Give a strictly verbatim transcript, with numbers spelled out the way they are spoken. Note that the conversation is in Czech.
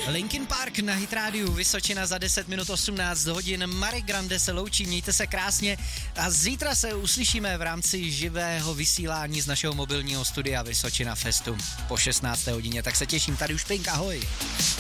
Linkin Park na Hit Rádiu Vysočina za deset minut osmnáct hodin. Marek Grande se loučí, mějte se krásně a zítra se uslyšíme v rámci živého vysílání z našeho mobilního studia Vysočina Festu po šestnácté hodině, tak se těším, tady už Pink, ahoj.